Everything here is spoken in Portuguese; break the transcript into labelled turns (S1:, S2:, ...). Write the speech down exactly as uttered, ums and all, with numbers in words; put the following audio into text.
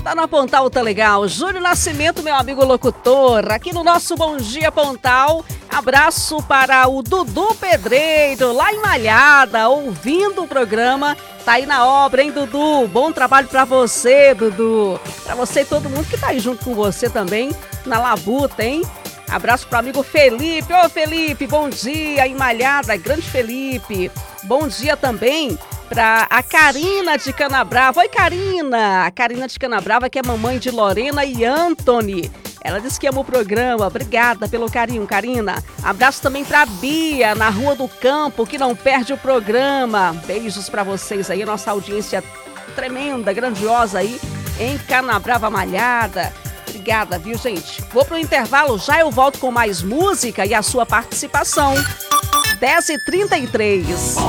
S1: Tá na Pontal, tá legal. Júlio Nascimento, meu amigo locutor, aqui no nosso Bom Dia Pontal. Abraço para o Dudu Pedreiro, lá em Malhada, ouvindo o programa. Tá aí na obra, hein, Dudu? Bom trabalho pra você, Dudu. Pra você e todo mundo que tá aí junto com você também, na labuta, hein? Abraço pro amigo Felipe. Ô, Felipe, bom dia, em Malhada, grande Felipe. Bom dia também para a Karina de Canabrava. Oi, Karina! A Karina de Canabrava, que é mamãe de Lorena e Anthony. Ela disse que ama o programa. Obrigada pelo carinho, Karina. Abraço também para a Bia, na Rua do Campo, que não perde o programa. Beijos para vocês aí, nossa audiência tremenda, grandiosa aí em Canabrava Malhada. Obrigada, viu, gente? Vou pro intervalo, já eu volto com mais música e a sua participação. dez e trinta e três.